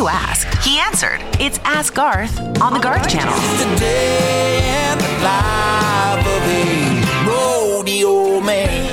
you ask. He answered. It's Ask Garth on the Garth Channel. The day and the life of a rodeo man.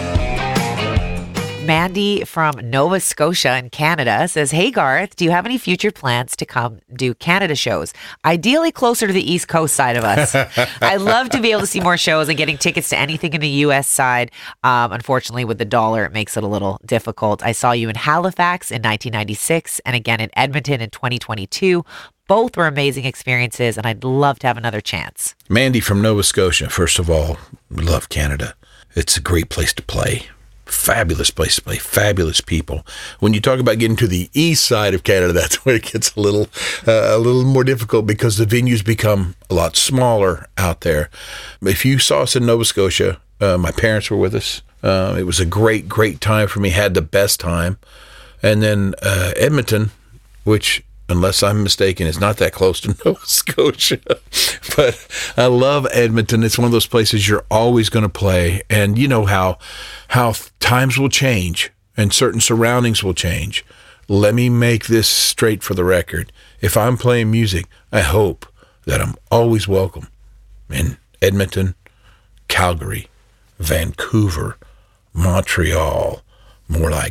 Mandy from Nova Scotia in Canada says, hey Garth, do you have any future plans to come do Canada shows? Ideally closer to the East Coast side of us. I'd love to be able to see more shows, and getting tickets to anything in the US side. Unfortunately, with the dollar, it makes it a little difficult. I saw you in Halifax in 1996 and again in Edmonton in 2022. Both were amazing experiences, and I'd love to have another chance. Mandy from Nova Scotia, first of all, we love Canada. It's a great place to play. Fabulous place to play, fabulous people. When you talk about getting to the east side of Canada, that's where it gets a little more difficult, because the venues become a lot smaller out there. If you saw us in Nova Scotia, my parents were with us. It was a great, great time for me. Had the best time. And then Edmonton, which, unless I'm mistaken, is not that close to Nova Scotia. But I love Edmonton. It's one of those places you're always going to play. And you know how times will change and certain surroundings will change. Let me make this straight for the record. If I'm playing music, I hope that I'm always welcome in Edmonton, Calgary, Vancouver, Montreal, more like,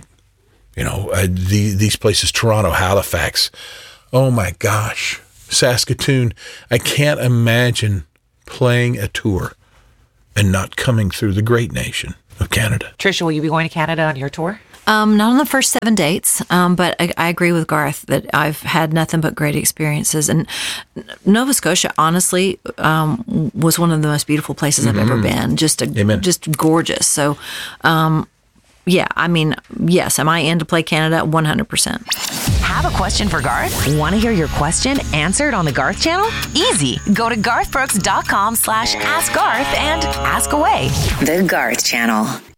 these places, Toronto, Halifax. Oh my gosh, Saskatoon. I can't imagine playing a tour and not coming through the great nation of Canada. Trisha, will you be going to Canada on your tour? Not on the first 7 dates, but I agree with Garth that I've had nothing but great experiences. And Nova Scotia, honestly, was one of the most beautiful places I've ever been. Just gorgeous. So, yeah, I mean, yes, am I in to play Canada? 100%. Have a question for Garth? Want to hear your question answered on the Garth Channel? Easy. Go to garthbrooks.com/askgarth and ask away. The Garth Channel.